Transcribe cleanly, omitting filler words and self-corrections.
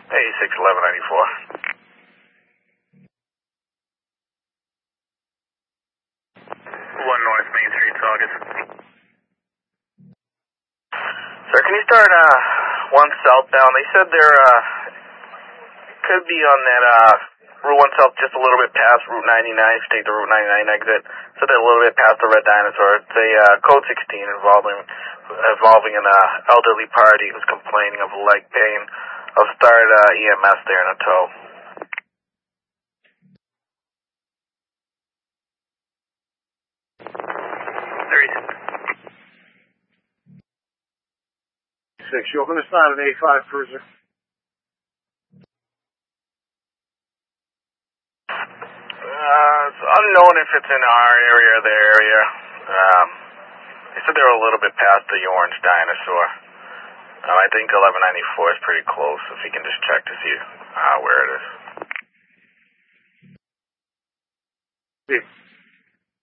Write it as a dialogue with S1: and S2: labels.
S1: 86 1194. 1 North Main Street, August. Sir, can you start 1 southbound? They said they're could be on that Route 1 South just a little bit past Route 99 if you take the Route 99 exit. So they're a little bit past the Red Dinosaur. It's a code 16 involving an elderly party who's complaining of leg pain. I'll start EMS there in a tow.
S2: 6, you open the sign an A5 cruiser.
S1: It's unknown if it's in our area or their area. They said they were a little bit past the Orange Dinosaur. I think 1194 is pretty close, if you can just check to see where it is.
S2: Yeah.